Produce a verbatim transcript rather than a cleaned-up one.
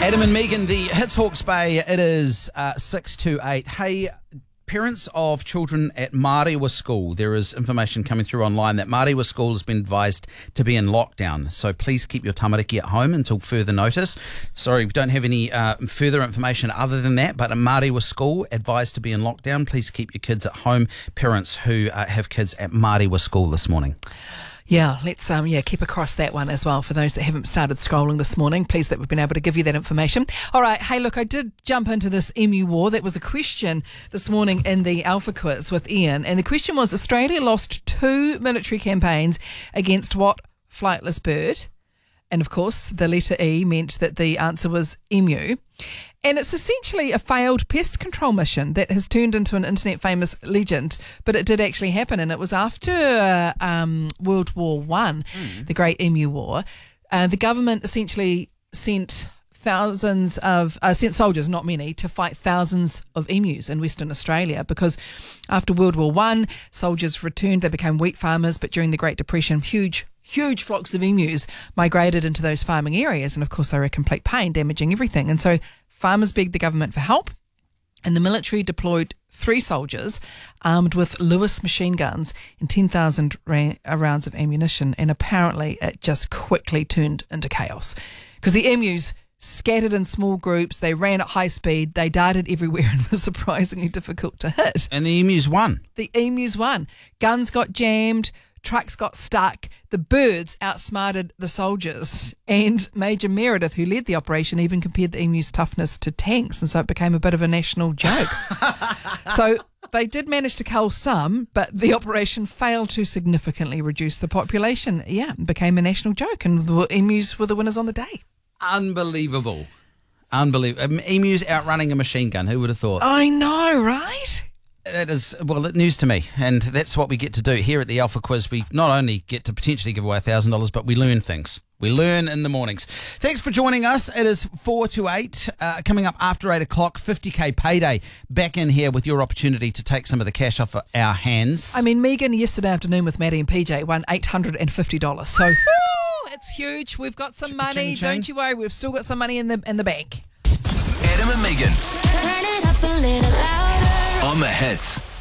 Adam and Megan, the Hits Hawke's Bay. It is uh, six to eight. Hey, parents of children at Mariwa School, there is information coming through online that Mariwa School has been advised to be in lockdown. So please keep your tamariki at home until further notice. Sorry, we don't have any uh, further information other than that, but at Mariwa School, advised to be in lockdown. Please keep your kids at home. Parents who uh, have kids at Mariwa School this morning. Yeah, let's um yeah keep across that one as well for those that haven't started scrolling this morning. Pleased that we've been able to give you that information. All right, hey, look, I did jump into this emu war. That was a question this morning in the Alpha Quiz with Ian, and the question was: Australia lost two military campaigns against what flightless bird? And of course, the letter E meant that the answer was emu. And it's essentially a failed pest control mission that has turned into an internet famous legend, but it did actually happen. And it was after uh, um, World War One, mm. the Great Emu War. Uh, the government essentially sent thousands of, uh, sent soldiers, not many, to fight thousands of emus in Western Australia, because after World War One, soldiers returned, they became wheat farmers, but during the Great Depression, huge Huge flocks of emus migrated into those farming areas, and of course they were a complete pain, damaging everything. And so farmers begged the government for help, and the military deployed three soldiers armed with Lewis machine guns and ten thousand ra- rounds of ammunition, and apparently it just quickly turned into chaos because the emus scattered in small groups, they ran at high speed, they darted everywhere and were surprisingly difficult to hit. And the emus won. The emus won. Guns got jammed, trucks got stuck, the birds outsmarted the soldiers, and Major Meredith, who led the operation, even compared the emu's toughness to tanks, and so it became a bit of a national joke. So they did manage to cull some, but the operation failed to significantly reduce the population. Yeah, it became a national joke, and the emus were the winners on the day. Unbelievable. Unbelievable. Emus outrunning a machine gun, who would have thought? I know, right? That is, well, news to me, and that's what we get to do here at the Alpha Quiz. We not only get to potentially give away one thousand dollars, but we learn things. We learn in the mornings. Thanks for joining us. It is four to eight, uh, coming up after eight o'clock, fifty K payday. Back in here with your opportunity to take some of the cash off our hands. I mean, Megan, yesterday afternoon with Maddie and P J, won eight hundred fifty dollars. So, woo, it's huge. We've got some money. Ching, ching. Don't you worry. We've still got some money in the in the bank. Adam and Megan. Turn it up a little louder. On the Hits.